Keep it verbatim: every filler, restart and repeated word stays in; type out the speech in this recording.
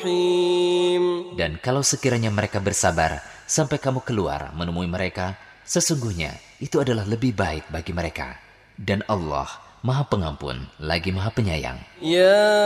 رحيم. Dan kalau sekiranya mereka bersabar sampai kamu keluar menemui mereka, sesungguhnya itu adalah lebih baik bagi mereka. Dan Allah Maha Pengampun lagi Maha Penyayang. Ya